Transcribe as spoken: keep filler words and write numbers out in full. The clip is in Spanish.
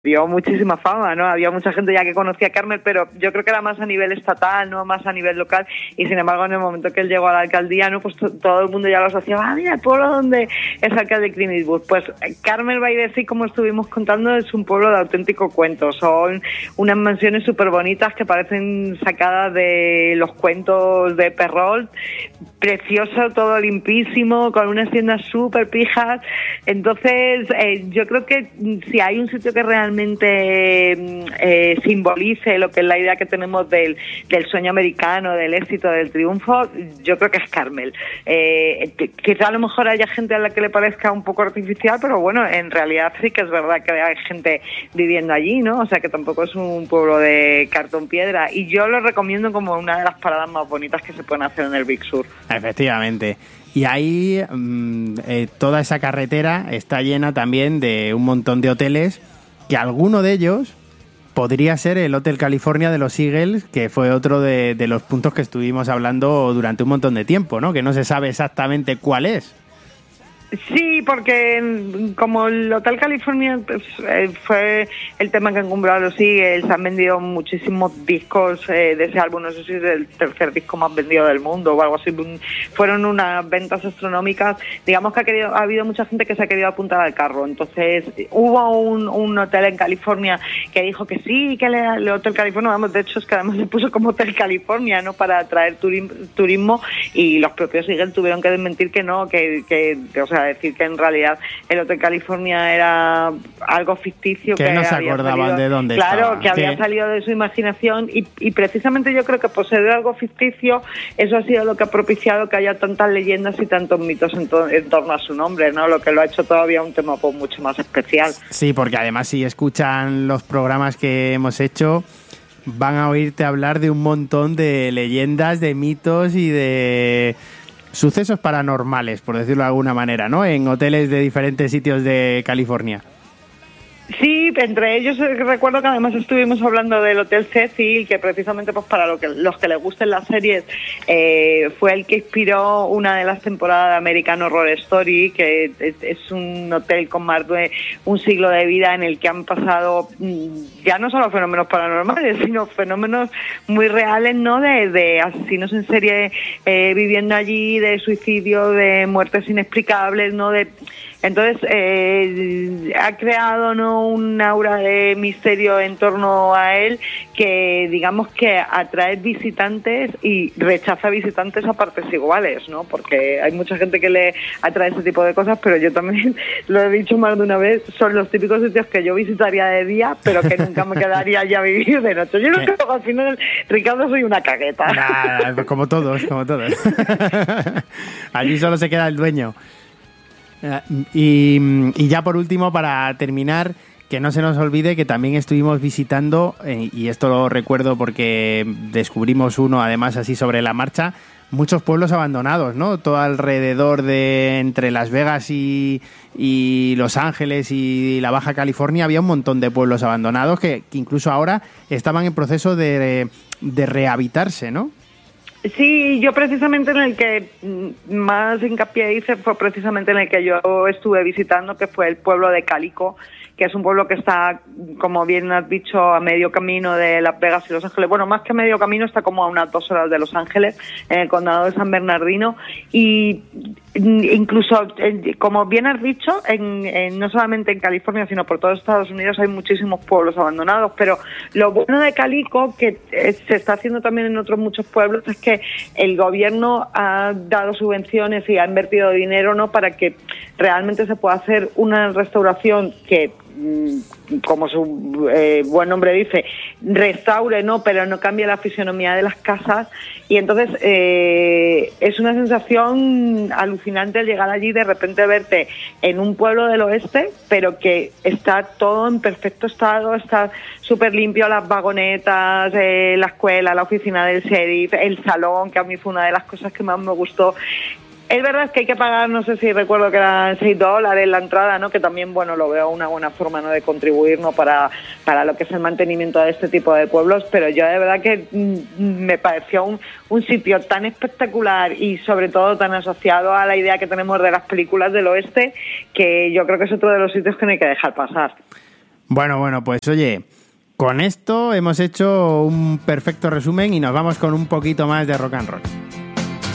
dio muchísima fama, ¿no? Había mucha gente ya que conocía a Carmel, pero yo creo que era más a nivel estatal, no más a nivel local, y sin embargo en el momento que él llegó a la alcaldía, ¿no? Pues t- todo el mundo ya lo asociaba, ah, mira, el pueblo donde es alcalde Clint Eastwood. Pues Carmel by the Sea, como estuvimos contando, es un pueblo de auténtico cuento, son unas mansiones súper bonitas que parecen sacadas de los cuentos de Perrault, precioso, todo limpísimo, con unas tiendas súper pijas. Entonces eh, yo creo que si hay un sitio que realmente eh, simbolice lo que es la idea que tenemos del, del sueño americano, del éxito, del triunfo, yo creo que es Carmel. Eh, quizá a lo mejor haya gente a la que le parezca un poco artificial, pero bueno, en realidad sí que es verdad que hay gente viviendo allí, ¿no? O sea que tampoco es un pueblo de cartón piedra, y yo lo recomiendo como una de las paradas más bonitas que se pueden hacer en el Big Sur. Efectivamente. Y ahí mmm, eh, toda esa carretera está llena también de un montón de hoteles, que alguno de ellos podría ser el Hotel California de los Eagles, que fue otro de, de los puntos que estuvimos hablando durante un montón de tiempo, ¿no? Que no se sabe exactamente cuál es. Sí, porque como el Hotel California pues, eh, fue el tema que encumbró a los Eagles, han vendido muchísimos discos eh, de ese álbum, no sé si es el tercer disco más vendido del mundo o algo así, fueron unas ventas astronómicas. Digamos que ha, querido, ha habido mucha gente que se ha querido apuntar al carro, entonces hubo un, un hotel en California que dijo que sí, que el, el Hotel California, vamos, de hecho es que además se puso como Hotel California, ¿no?, para atraer turismo, turismo y los propios Eagles tuvieron que desmentir que no, que, que, que o sea, decir que en realidad el Hotel California era algo ficticio, que, que no se había acordaban salido, de dónde claro, estaba, que había ¿qué? salido de su imaginación y, y precisamente yo creo que por ser algo ficticio eso ha sido lo que ha propiciado que haya tantas leyendas y tantos mitos en, to- en torno a su nombre, ¿no? Lo que lo ha hecho todavía un tema pues, mucho más especial. Sí, porque además si escuchan los programas que hemos hecho van a oírte hablar de un montón de leyendas, de mitos y de sucesos paranormales, por decirlo de alguna manera, ¿no? En hoteles de diferentes sitios de California. Sí, entre ellos recuerdo que además estuvimos hablando del Hotel Cecil, que precisamente pues para lo que, los que les gusten las series eh, fue el que inspiró una de las temporadas de American Horror Story, que es, es un hotel con más de un siglo de vida en el que han pasado ya no solo fenómenos paranormales, sino fenómenos muy reales, ¿no? De, de asesinos en serie eh, viviendo allí, de suicidio, de muertes inexplicables, ¿no? De Entonces, eh, ha creado, ¿no?, un aura de misterio en torno a él que, digamos, que atrae visitantes y rechaza visitantes a partes iguales, ¿no? Porque hay mucha gente que le atrae ese tipo de cosas, pero yo también lo he dicho más de una vez, son los típicos sitios que yo visitaría de día, pero que nunca me quedaría ya a vivir de noche. Yo no creo que al final, Ricardo, soy una cagueta. Nah, como todos, como todos. Allí solo se queda el dueño. Y, y ya por último, para terminar, que no se nos olvide que también estuvimos visitando, eh, y esto lo recuerdo porque descubrimos uno además así sobre la marcha, muchos pueblos abandonados, ¿no? Todo alrededor de entre Las Vegas y, y Los Ángeles y la Baja California había un montón de pueblos abandonados que, que incluso ahora estaban en proceso de, de rehabitarse, ¿no? Sí, yo precisamente en el que más hincapié hice fue precisamente en el que yo estuve visitando, que fue el pueblo de Calico, que es un pueblo que está, como bien has dicho, a medio camino de Las Vegas y Los Ángeles. Bueno, más que medio camino, está como a unas dos horas de Los Ángeles, en el condado de San Bernardino. Y incluso, como bien has dicho, en, en, no solamente en California, sino por todo Estados Unidos hay muchísimos pueblos abandonados. Pero lo bueno de Calico, que se está haciendo también en otros muchos pueblos, es que el gobierno ha dado subvenciones y ha invertido dinero, ¿no?, para que realmente se pueda hacer una restauración que, como su eh, buen nombre dice, restaure, no, pero no cambie la fisionomía de las casas. Y entonces eh, es una sensación alucinante el llegar allí y de repente verte en un pueblo del oeste, pero que está todo en perfecto estado, está súper limpio, las vagonetas, eh, la escuela, la oficina del sheriff, el salón, que a mí fue una de las cosas que más me gustó. Es verdad que hay que pagar, no sé si recuerdo que eran seis dólares la entrada, ¿no? Que también, bueno, lo veo una buena forma, ¿no?, de contribuir, ¿no?, para, para lo que es el mantenimiento de este tipo de pueblos, pero yo de verdad que mm, me pareció un, un sitio tan espectacular y sobre todo tan asociado a la idea que tenemos de las películas del oeste, que yo creo que es otro de los sitios que no hay que dejar pasar. Bueno, bueno, pues oye, con esto hemos hecho un perfecto resumen y nos vamos con un poquito más de rock and roll.